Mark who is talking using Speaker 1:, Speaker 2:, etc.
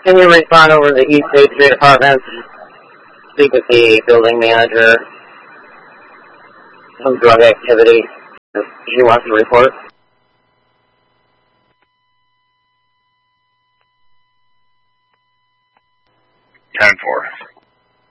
Speaker 1: Can you respond over to the East State Street Apartments? Speak with the building manager. Some drug activity. He wants to report.
Speaker 2: 10-4.